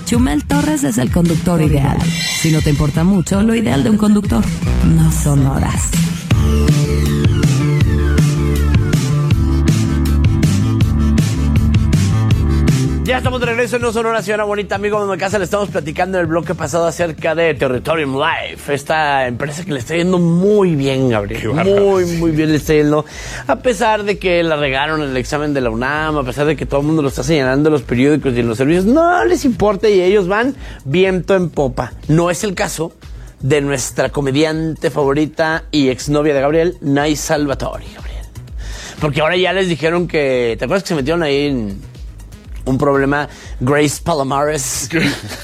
Chumel Torres es el conductor ideal. Si no te importa mucho, lo ideal de un conductor no son horas. Ya estamos de regreso en No Sonora, señora bonita, amigo de mi casa. Le estamos platicando en el bloque pasado acerca de Territorium Life, esta empresa que le está yendo muy bien, Gabriel. Muy bien le está yendo. A pesar de que la regaron en el examen de la UNAM, a pesar de que todo el mundo lo está señalando en los periódicos y en los servicios, no les importa y ellos van viento en popa. No es el caso de nuestra comediante favorita y exnovia de Gabriel, Nay Salvatori, Gabriel. Porque ahora ya les dijeron que... ¿Te acuerdas que se metieron ahí en un problema Grace Palomares?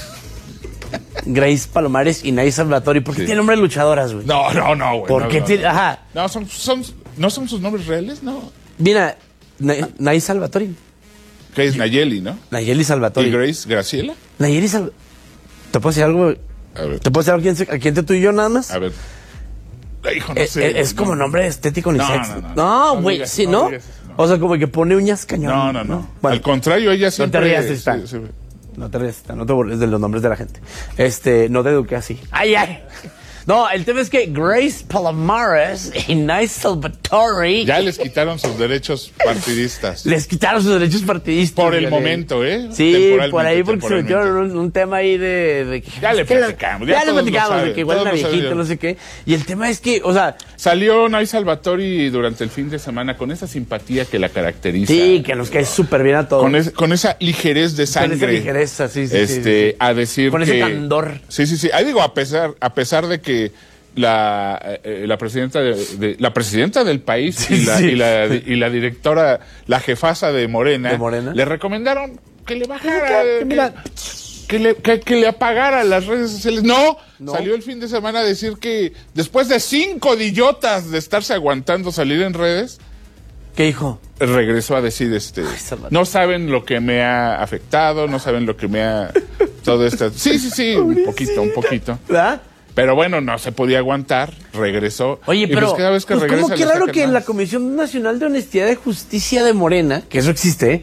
Grace Palomares y Nay Salvatori. ¿Por qué tiene nombre de luchadoras, güey? No, güey. ¿Por qué tiene...? Ajá. No, ¿no son sus nombres reales? No. Mira, Nay Salvatori. Que es Nayeli, ¿no? Nayeli Salvatori. ¿Y Grace Graciela? Nayeli Salvatori. ¿Te puedo decir algo? A ver. ¿Te puedo decir algo a quién te tú y yo nada más? A ver. Hijo, no sé. Es como nombre estético ni sexy. No, güey, digas, sí, no ¿no? digas eso, no. O sea, como que pone uñas cañón. No. Bueno, al contrario, ella siempre... No te rías, Tristán. No te rías, Tristán. No te burles de los nombres de la gente. No te eduqué así. ¡Ay! No, el tema es que Grace Palomares y Nay Salvatori... Ya les quitaron sus derechos partidistas. Les quitaron sus derechos partidistas. Por el momento, ¿eh? Sí, por ahí porque se metieron en un tema ahí de ya le platicamos. Ya le platicamos de que igual una viejita, no sé qué. Y el tema es que, o sea... Salió Nay Salvatori durante el fin de semana con esa simpatía que la caracteriza. Sí, que nos cae súper bien a todos. Con esa ligerez de sangre. Con esa ligereza, sí. A decir con ese candor. Sí. Ahí digo, a pesar de que la presidenta la presidenta del país y la directora, la jefasa de Morena, le recomendaron que le bajara, que le apagara las redes sociales. No, salió el fin de semana a decir que después de 5 idiotas de estarse aguantando salir en redes, ¿qué dijo? Regresó a decir, no saben lo que me ha afectado, no saben lo que me ha... todo esto. Sí, un poquito. ¿Verdad? Pero bueno, no se podía aguantar, regresó. Oye, pero cada vez que regresa, como que raro que en la Comisión Nacional de Honestidad y Justicia de Morena, que eso existe,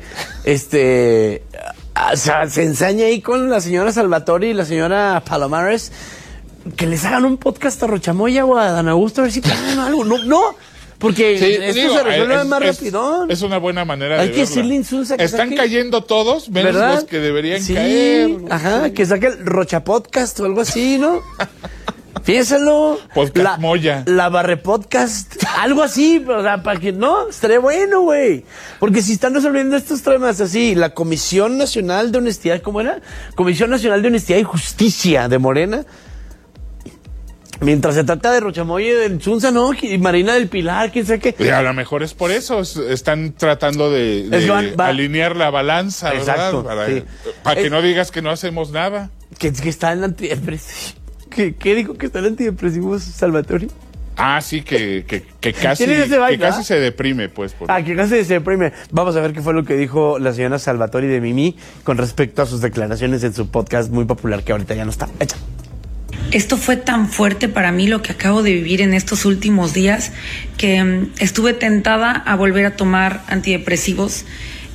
o sea, se ensaña ahí con la señora Salvatori y la señora Palomares, que les hagan un podcast a Rochamoya o a Dan Augusto a ver si ponen algo. No, porque esto se resuelve más rapidón. Es una buena manera Hay de que decirle Insulza que están saque, cayendo todos, menos ¿verdad? los que deberían caer. Ajá, que saque el Rocha Podcast o algo así, ¿no? Piénsalo. Podcast Moya. La Barre Podcast. Algo así, o sea, para que no, estaría bueno, güey. Porque si están resolviendo estos temas así, la Comisión Nacional de Honestidad, ¿cómo era? Comisión Nacional de Honestidad y Justicia de Morena. Mientras se trata de Rochamoya, de Insunza, ¿no? Y Marina del Pilar, quién sabe qué. Y a lo mejor es por eso, están tratando de alinear la balanza, ¿verdad? Exacto, para que no digas que no hacemos nada. Que está en antidepresivo. ¿Qué dijo que está en antidepresivo Salvatori? Ah, sí, que casi se deprime, pues. Que casi se deprime. Vamos a ver qué fue lo que dijo la señora Salvatori de Mimi con respecto a sus declaraciones en su podcast muy popular que ahorita ya no está hecha. Esto fue tan fuerte para mí lo que acabo de vivir en estos últimos días que estuve tentada a volver a tomar antidepresivos.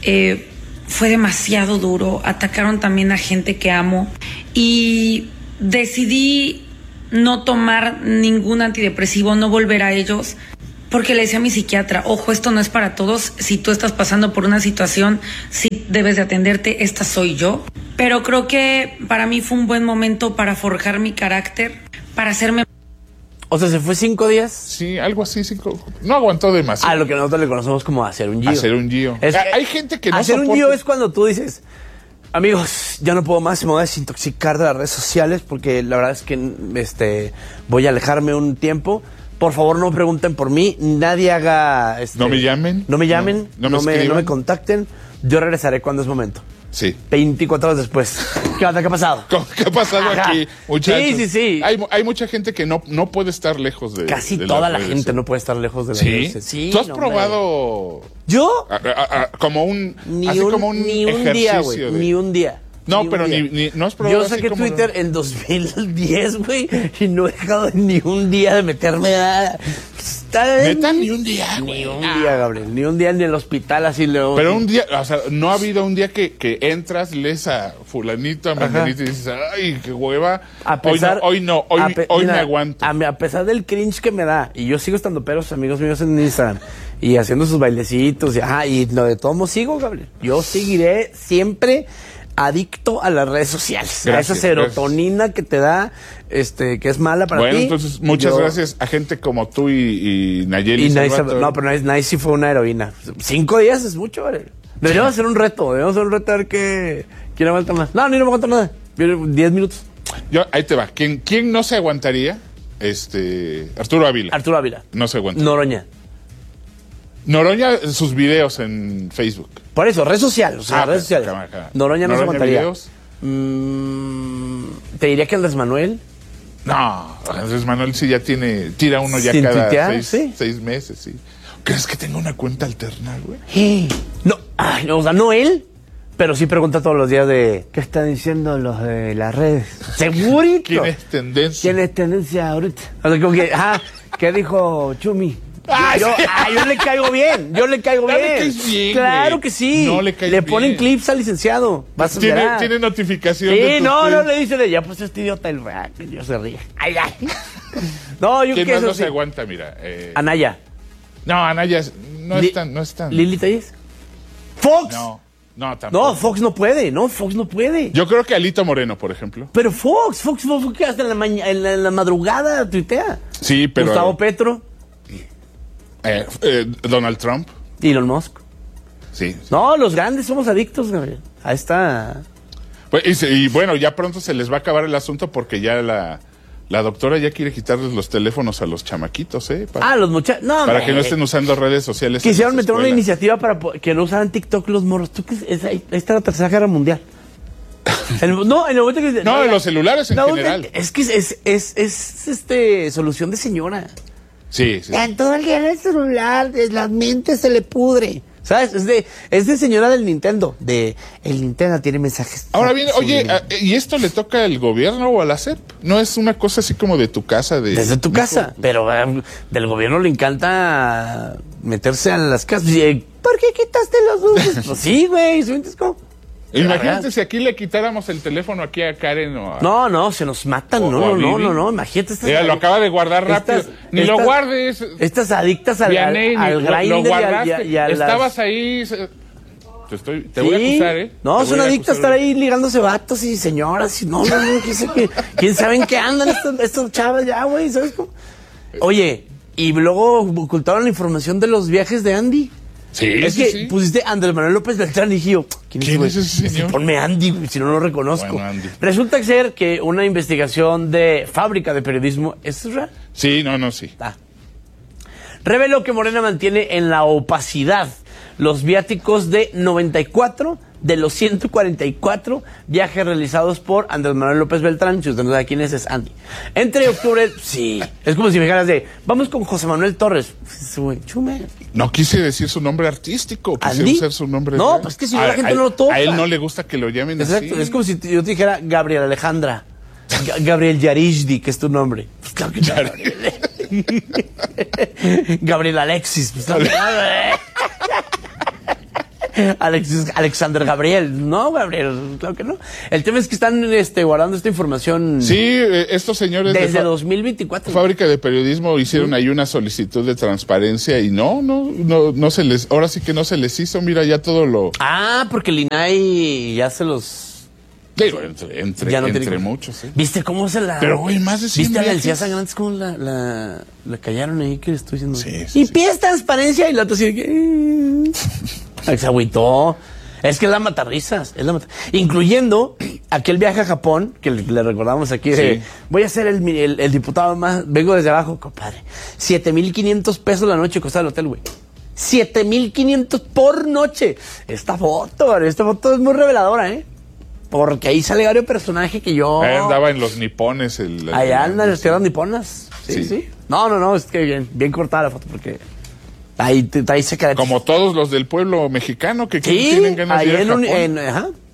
Fue demasiado duro. Atacaron también a gente que amo y decidí no tomar ningún antidepresivo, no volver a ellos, porque le decía a mi psiquiatra, ojo, esto no es para todos, si tú estás pasando por una situación, sí debes de atenderte, esta soy yo. Pero creo que para mí fue un buen momento para forjar mi carácter, para hacerme... O sea, ¿se fue 5 días? Sí, algo así, 5. No aguantó demasiado. Lo que nosotros le conocemos como hacer un gio. Hacer un gio. Hay gente que no hacer soporta... un gio es cuando tú dices... Amigos, ya no puedo más, me voy a desintoxicar de las redes sociales porque la verdad es que voy a alejarme un tiempo. Por favor, no pregunten por mí, nadie haga... no me llamen. No me llamen, no me contacten. Yo regresaré cuando es momento. Sí. 24 horas después. ¿Qué ha pasado? ¿Qué ha pasado aquí, muchachos? Sí. Hay mucha gente que no puede estar lejos de... Casi toda la gente no puede estar lejos de las redes. Sí. ¿Tú has probado... ¿Yo? Como un... Ni ejercicio un día, güey. Ni un día. No, pero ni no has probado. Yo saqué Twitter en 2010, güey, y no he dejado ni un día de meterme a... Neta, ni un día, Ni un día, Gabriel. Ni un día en el hospital así luego. Pero un día, o sea, no ha habido un día que entras, lees a fulanito, a Menganito y dices, ay, qué hueva. A pesar, hoy me aguanto. A pesar del cringe que me da, y yo sigo estando peros, amigos míos en Instagram, y haciendo sus bailecitos, y lo de todo sigo, Gabriel. Yo seguiré siempre adicto a las redes sociales. Gracias, a esa serotonina que te da, que es mala para ti. Bueno, entonces, muchas gracias a gente como tú y Nayeli. Y no, pero Nayeli sí fue una heroína. 5 días es mucho, Gabriel. Deberíamos hacer un reto. A ver quién aguanta más. No, ni no me aguanta nada. 10 minutos. Ahí te va. ¿Quién no se aguantaría? Arturo Ávila. Arturo Ávila. No se aguanta. Noroña, sus videos en Facebook. Por eso, red social. O sea, redes sociales. Noroña no se aguantaría. Videos. Te diría que Andrés Manuel. No, Andrés Manuel sí ya tira uno ya cada 6 meses, sí. ¿Crees que tenga una cuenta alterna, güey? No, o sea, no él, pero sí pregunta todos los días de ¿qué están diciendo los de las redes? Segurito. ¿Quién es tendencia ahorita? O sea, como que, ¿qué dijo Chumi? Yo le caigo bien. Claro que sí. No le caes bien. Le ponen clips al licenciado. Tiene notificación. Sí, no le dice ya pues este idiota el real. Yo se ríe. Ay. No, yo ¿quién que más no sí se aguanta? Mira. Anaya. No, Anaya no es tan. ¿Lili Telles? ¿Fox? No, tampoco. No, Fox no puede. Yo creo que Alito Moreno, por ejemplo. Pero Fox que hasta en la madrugada tuitea. Sí, pero. Gustavo Petro. Donald Trump. Elon Musk. Sí. No, los grandes somos adictos, Gabriel. Ahí está. Pues, y bueno, ya pronto se les va a acabar el asunto porque ya la doctora ya quiere quitarles los teléfonos a los chamaquitos, los muchachos. No, para que no estén usando redes sociales. Quisieron meter una iniciativa para que no usaran TikTok los morros. Ahí está la Tercera Guerra Mundial. En el momento que... No, en los celulares en general. Es que es solución de señora. Sí. En todo el día en el celular, la mente se le pudre. ¿Sabes? Es de señora del Nintendo. El Nintendo tiene mensajes. Ahora bien, oye, ¿y esto le toca al gobierno o a la SEP? ¿No es una cosa así como de tu casa? Desde tu casa. Pero del gobierno le encanta meterse a las casas. ¿Por qué quitaste los dulces? Pues sí, güey. ¿Sientes cómo? Imagínate si aquí le quitáramos el teléfono aquí a Karen o a... No, se nos matan. No, imagínate. Mira, lo acaba de guardar rápido. Lo guardes. Estas adictas al Grindr lo guardaste. y a estabas ahí... Te voy a acusar, No, son adictas a estar ahí ligándose vatos y señoras y no, quién sabe en qué andan estas chavas ya, güey, ¿sabes cómo? Oye, y luego ocultaron la información de los viajes de Andy. Sí, es que pusiste Andrés Manuel López Beltrán y dije yo, ¿quién es ese señor? Ponme Andy, si no lo reconozco. Bueno, Andy. Resulta ser que una investigación de Fábrica de Periodismo, ¿es real? Sí, sí. Reveló que Morena mantiene en la opacidad los viáticos de 94 de los 144 viajes realizados por Andrés Manuel López Beltrán. Si usted no sabe quién es Andy. Entre octubre, sí, es como si me dijeras vamos con José Manuel Torres. Chume. No quise decir su nombre artístico, quise usar su nombre. No, pues que si no la gente no lo toca. A él no le gusta que lo llamen así. Exacto, es como si yo te dijera Gabriel Alejandra. Gabriel Yarizdi, que es tu nombre. Pues claro que no. Gabriel Alexis. Pues claro que Alexander Gabriel. No, Gabriel, claro que no. El tema es que están guardando esta información. Sí, estos señores desde 2024. Fábrica de Periodismo hicieron ahí una solicitud de transparencia y no se les, ahora sí que no se les hizo, mira, ya todo lo... Porque el INAI ya se los... Digo, entre muchos, ¿eh? ¿Viste cómo se la... Pero, güey, más de 100 ¿Viste a la Elcía Sangrantes cómo la callaron ahí? ¿Qué le estoy diciendo? Sí. Y pides transparencia y la otra así de que... Se agüitó. Es que es la matarrisas. Incluyendo aquel viaje a Japón, que le recordamos aquí. Voy a ser el diputado más... Vengo desde abajo, compadre. 7,500 pesos la noche costaba el hotel, güey. 7,500 por noche. Esta foto es muy reveladora, ¿eh? Porque ahí sale varios personajes que yo... Ahí andaba en los nipones. Allá andan en las tierras niponas. Sí. No, es que bien cortada la foto porque... Ahí se queda... Como todos los del pueblo mexicano que tienen ganas de ir a Japón.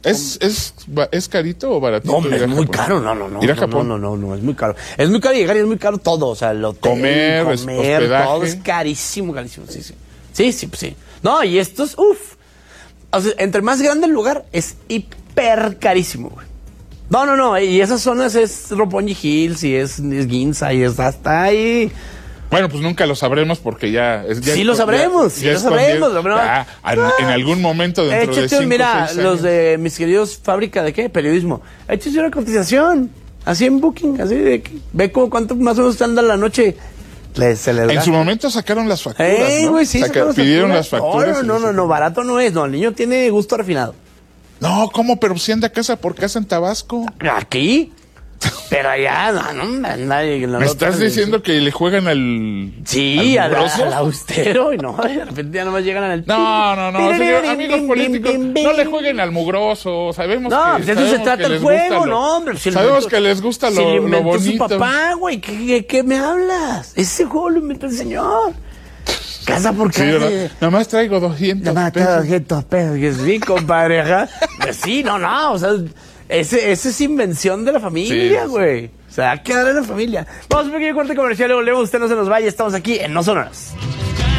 ¿Es carito o baratito? No, es muy caro, no. ¿Ir a Japón? No, es muy caro. Es muy caro llegar y es muy caro todo, o sea, el hotel, comer, hospedaje. Todo es carísimo, sí. No, y esto es, o sea, entre más grande el lugar, es hiper carísimo, güey. No, y esas zonas es Roppongi Hills y es Ginza y es hasta ahí. Bueno, pues nunca lo sabremos porque sí lo sabremos. En algún momento dentro de 5 o 6 años. Los de mis queridos fábrica de qué, periodismo. Échese una cotización, así en Booking, así de ve cuánto más o menos anda la noche. En su momento sacaron las facturas, ¿no? Güey, sí, pidieron las facturas. No, barato no es, no, el niño tiene gusto refinado. No, ¿cómo? Pero si anda casa por casa en Tabasco. ¿Aquí? Pero allá, nadie. ¿Me estás diciendo que le juegan al... Sí, al austero, y no, de repente ya nomás llegan al... No, señor, amigos políticos, no le jueguen al mugroso, sabemos que... No, pues eso se trata el juego, no, hombre. Sabemos que les gusta lo bonito. Su papá, güey, ¿qué me hablas? Ese juego lo inventó el señor. Casa por casa. Sí, nada más traigo 200 pesos. Que sí, compadre, ajá. Sí, no, o sea... Ese es invención de la familia, güey. O sea, hay que darle a la familia. Vamos a un pequeño corte comercial, luego usted no se nos vaya. Estamos aquí en No Sonoras.